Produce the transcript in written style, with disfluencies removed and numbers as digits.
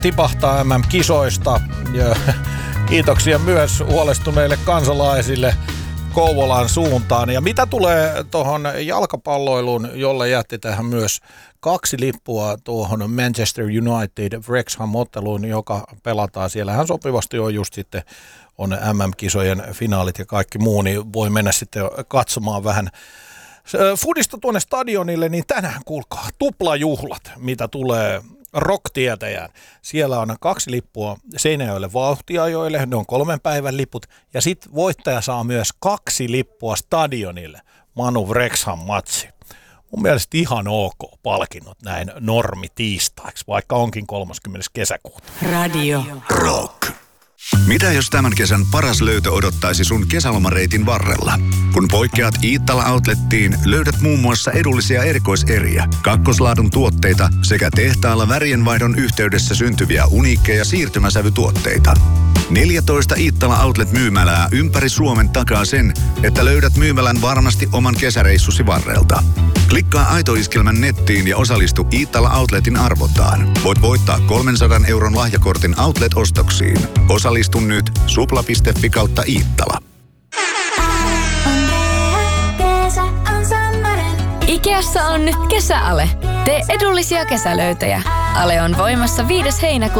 tipahtaa MM-kisoista. Ja kiitoksia myös huolestuneille kansalaisille Kouvolan suuntaan. Ja mitä tulee tuohon jalkapalloiluun, jolle jätti tähän myös 2 lippua tuohon Manchester United Wrexham-otteluun, joka pelataan. Siellähän sopivasti on just sitten on MM-kisojen finaalit ja kaikki muu, niin voi mennä sitten katsomaan vähän fudista tuonne stadionille, niin tänään kuulkaa tuplajuhlat, mitä tulee Rock-tietäjään. Siellä on 2 lippua Seinäjoelle vauhtiajoille, ne on 3 päivän liput, ja sitten voittaja saa myös 2 lippua stadionille, Manu Wrexham-matsi. Mun mielestä ihan ok palkinnot näin normitiistaiksi, vaikka onkin 30. kesäkuuta. Radio Rock. Mitä jos tämän kesän paras löytö odottaisi sun kesälomareitin varrella? Kun poikkeat Iittala Outlettiin, löydät muun muassa edullisia erikoiseriä, kakkoslaadun tuotteita sekä tehtaalla värienvaihdon yhteydessä syntyviä uniikkeja siirtymäsävytuotteita. 14 Iittala Outlet-myymälää ympäri Suomen takaa sen, että löydät myymälän varmasti oman kesäreissusi varrelta. Klikkaa Aito-iskelmän nettiin ja osallistu Iittala Outletin arvontaan. Voit voittaa 300 € lahjakortin Outlet-ostoksiin. Osallistu nyt supla.fi/Iittala. Ikeassa on nyt kesäale. Tee edullisia kesälöytöjä. Ale on voimassa 5. heinäkuuta